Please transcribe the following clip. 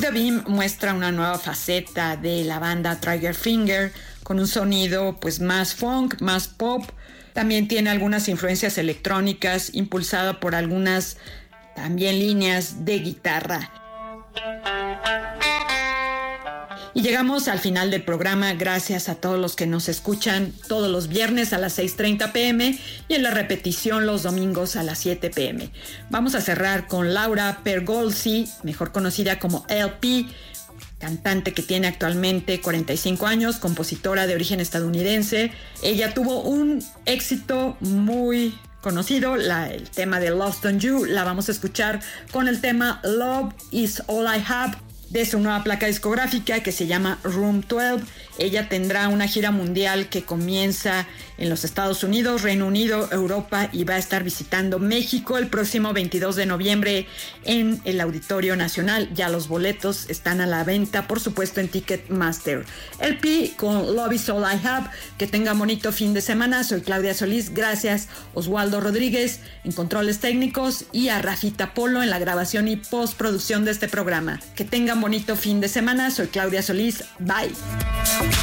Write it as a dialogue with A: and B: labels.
A: the Beam muestra una nueva faceta de la banda Triggerfinger con un sonido pues más funk, más pop. También tiene algunas influencias electrónicas, impulsada por algunas también líneas de guitarra. Y llegamos al final del programa. Gracias a todos los que nos escuchan todos los viernes a las 6:30 p.m. y en la repetición los domingos a las 7 p.m. Vamos a cerrar con Laura Pergolesi, mejor conocida como LP, cantante que tiene actualmente 45 años, compositora de origen estadounidense. Ella tuvo un éxito muy conocido, el tema de Lost on You. La vamos a escuchar con el tema Love is All I Have, de su nueva placa discográfica que se llama Room 12. Ella tendrá una gira mundial que comienza en los Estados Unidos, Reino Unido, Europa, y va a estar visitando México el próximo 22 de noviembre en el Auditorio Nacional. Ya los boletos están a la venta, por supuesto, en Ticketmaster. LP con Love is All I Have. Que tengan bonito fin de semana. Soy Claudia Solís. Gracias Oswaldo Rodríguez en controles técnicos y a Rafita Polo en la grabación y postproducción de este programa. Que tengan bonito fin de semana. Soy Claudia Solís. Bye.